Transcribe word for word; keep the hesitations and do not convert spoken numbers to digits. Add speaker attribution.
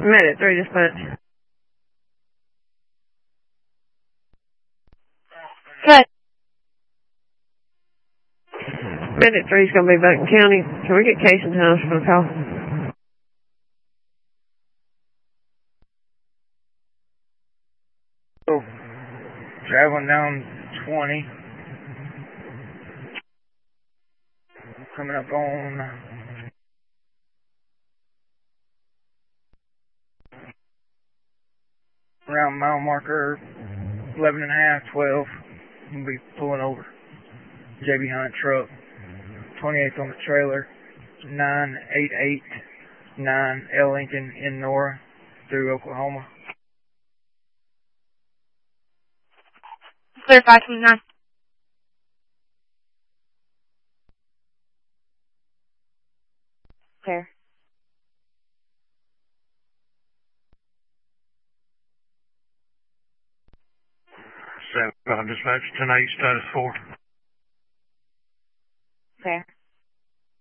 Speaker 1: Medic three dispatch.
Speaker 2: Good.
Speaker 1: Medic three's gonna be back in county. Can we get case and times for the call?
Speaker 3: Oh, traveling down twenty. Coming up on around mile marker eleven and a half, twelve. We'll be pulling over. J B Hunt truck. twenty-eighth on the trailer. nine eight eight nine L Lincoln in Nora through Oklahoma.
Speaker 2: Clear five twenty-nine. Clear.
Speaker 4: Seven, uh, dispatch, tonight, status four.
Speaker 2: Clear.